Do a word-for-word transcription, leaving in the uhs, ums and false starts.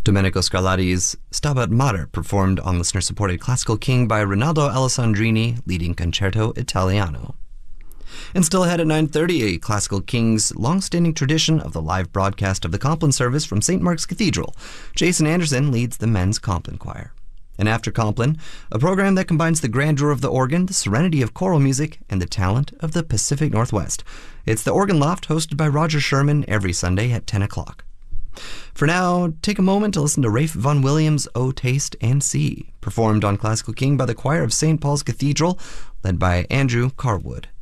Domenico Scarlatti's Stabat Mater, performed on listener-supported Classical King by Rinaldo Alessandrini, leading Concerto Italiano. And still ahead at nine thirty, Classical King's long-standing tradition of the live broadcast of the Compline service from Saint Mark's Cathedral. Jason Anderson leads the men's Compline choir. And after Compline, a program that combines the grandeur of the organ, the serenity of choral music, and the talent of the Pacific Northwest. It's the Organ Loft, hosted by Roger Sherman, every Sunday at ten o'clock. For now, take a moment to listen to Ralph Vaughan Williams' O Taste and See, performed on Classical King by the choir of Saint Paul's Cathedral, led by Andrew Carwood.